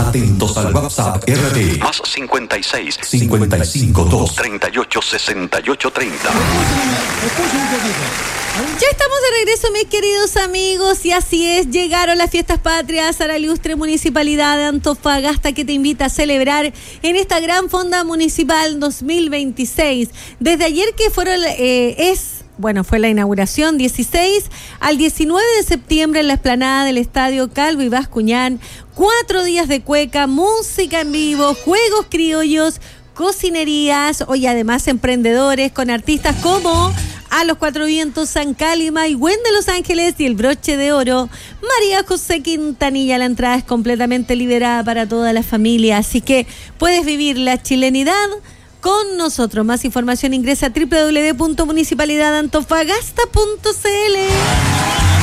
Atentos al WhatsApp RD. Más 56 55 2 38 68 30. Ya estamos de regreso, mis queridos amigos, y así es, llegaron las fiestas patrias a la ilustre Municipalidad de Antofagasta, que te invita a celebrar en esta gran fonda municipal 2026. Desde ayer que fue la inauguración 16 al 19 de septiembre en la explanada del Estadio Calvo y Bascuñán. 4 días de cueca, música en vivo, juegos criollos, cocinerías y además emprendedores con artistas como A los Cuatro Vientos, San Cálima y Gwen de Los Ángeles y El Broche de Oro. María José Quintanilla, la entrada es completamente liberada para toda la familia, así que puedes vivir la chilenidad con nosotros. Más información ingresa a www.municipalidadantofagasta.cl.